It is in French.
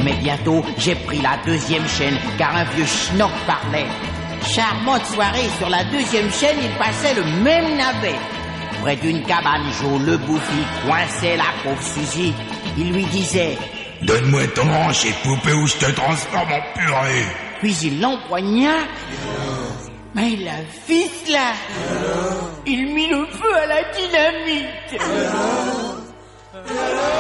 Mais bientôt, j'ai pris la deuxième chaîne, car un vieux schnock parlait. Charmante soirée, sur la deuxième chaîne, il passait le même navet. Près d'une cabane, Joe le bouffi coinçait la pauvre Suzy. Il lui disait: donne-moi ton hanche et poupée ou je te transforme en purée. Puis il l'empoigna. Mais la ficela. Il mit le feu à la dynamite.